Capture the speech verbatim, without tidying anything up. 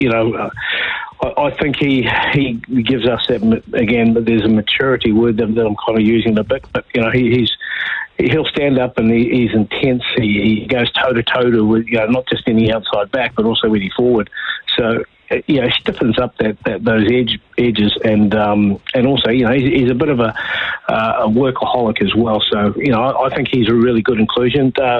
you know, uh, I, I think he he gives us that, again, but there's a maturity word that, that I'm kind of using a bit, but, you know, he, he's he'll stand up and he, he's intense. He, he goes toe-to-toe with, you know, not just any outside back, but also any forward. So, you know, stiffens up that, that those edge edges, and um, and also, you know, he's, he's a bit of a, uh, a workaholic as well. So, you know, I, I think he's a really good inclusion. Uh,